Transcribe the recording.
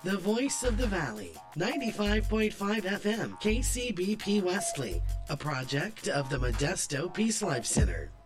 The Voice of the Valley, 95.5 FM, KCBP Wesley, a project of the Modesto Peace Life Center.